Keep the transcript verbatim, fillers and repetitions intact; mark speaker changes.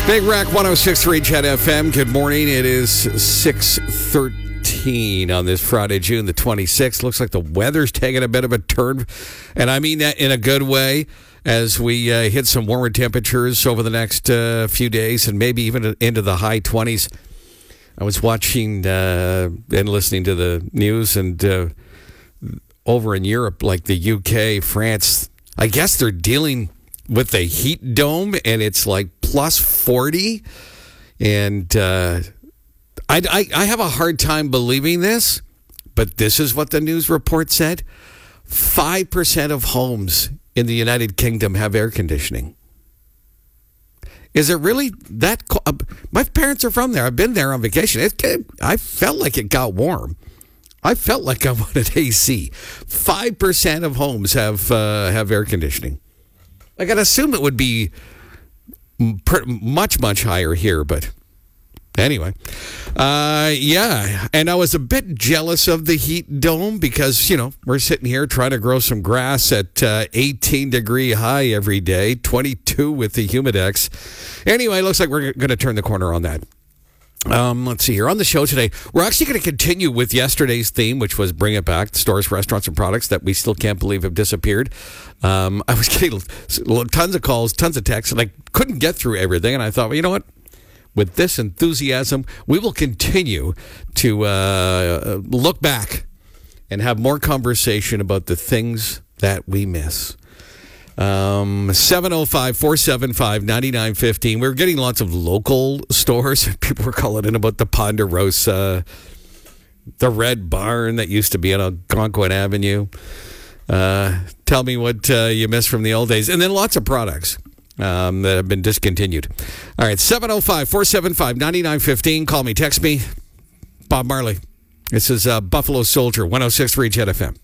Speaker 1: Big Rack one oh six point three Chat F M. Good morning. It is six thirteen on this Friday, June the twenty-sixth. Looks like the weather's taking a bit of a turn, and I mean that in a good way, as we uh, hit some warmer temperatures over the next uh, few days and maybe even into the high twenties. I was watching uh, and listening to the news, and uh, over in Europe, like the U K, France, I guess they're dealing with the heat dome, and it's like plus forty. And uh, I, I, I have a hard time believing this, but this is what the news report said. five percent of homes in the United Kingdom have air conditioning. Is it really that cold? My parents are from there. I've been there on vacation. It, I felt like it got warm. I felt like I wanted A C. five percent of homes have uh, have air conditioning. I gotta assume it would be much, much higher here, but anyway. Uh, yeah, and I was a bit jealous of the heat dome because, you know, we're sitting here trying to grow some grass at uh, eighteen degree high every day, twenty-two with the Humidex. Anyway, looks like we're going to turn the corner on that. Um, let's see here. On the show today, we're actually going to continue with yesterday's theme, which was bring it back, stores, restaurants, and products that we still can't believe have disappeared. Um, I was getting tons of calls, tons of texts, and I couldn't get through everything. And I thought, well, you know what? With this enthusiasm, we will continue to uh, look back and have more conversation about the things that we miss. Um, seven oh five, four seven five, nine nine one five. We're getting lots of local stores. People were calling in about the Ponderosa, the Red Barn that used to be on Algonquin Avenue. Uh, tell me what uh, you miss from the old days. And then lots of products um, that have been discontinued. All right, seven oh five, four seven five, nine nine one five. Call me, text me. Bob Marley. This is uh, Buffalo Soldier, one oh six point three Chat F M.